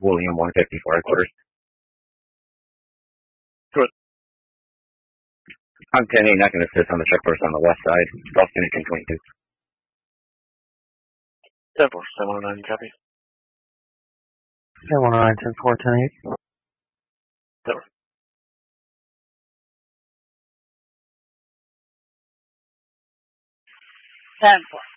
William 154 headquarters. Good. I'm 10-8, not going to assist on the check force on the west side. Boston at 1022. 10-4, 709, copy. 709, 10-4, 10-8. 10-4.